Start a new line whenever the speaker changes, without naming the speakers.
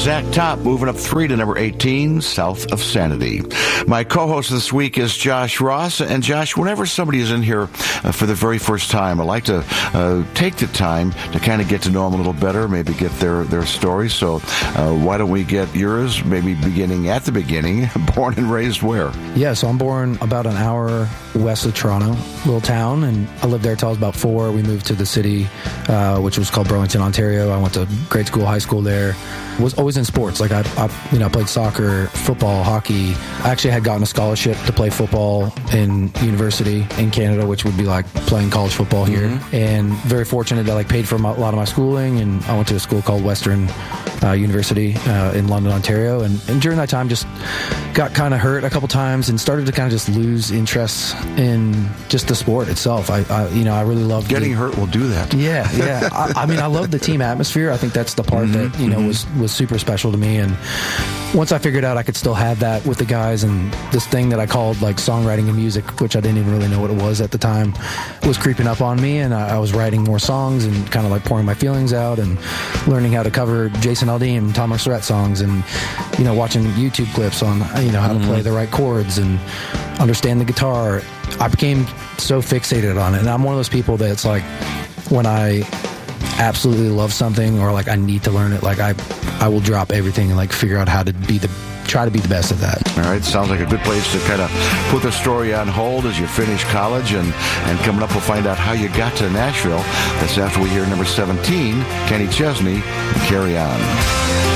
Zach Top moving up 3 to number 18, South of Sanity. My co-host this week is Josh Ross. And Josh, whenever somebody is in here for the very first time, I like to take the time to kind of get to know them a little better, maybe get their story. So why don't we get yours, maybe beginning at the beginning, born and raised where?
Yeah, so I'm born about an hour west of Toronto, little town, and I lived there until I was about 4. We moved to the city, which was called Burlington, Ontario. I went to grade school, high school there. Was always in sports. Like I played soccer, football, hockey. I actually had gotten a scholarship to play football in university in Canada, which would be like playing college football here. Mm-hmm. And very fortunate that I paid for a lot of my schooling, and I went to a school called Western University in London, Ontario. And during that time, just got kind of hurt a couple times and started to kind of just lose interest in just the sport itself. I really loved
getting hurt will do that.
Yeah. I love the team atmosphere. I think that's the part that was super special to me. And once I figured out I could still have that with the guys, and this thing that I called like songwriting and music, which I didn't even really know what it was at the time, was creeping up on me, and I was writing more songs and kind of like pouring my feelings out and learning how to cover Jason Aldean and Tom Merceret songs, and watching YouTube clips on how to play the right chords and understand the guitar. I became so fixated on it, and I'm one of those people that's like, when I absolutely love something or like I need to learn it, like I will drop everything and like figure out how to try to be the best at that.
All right, sounds like a good place to kind of put the story on hold as you finish college, and coming up we'll find out how you got to Nashville. That's after we hear number 17, Kenny Chesney, Carry On.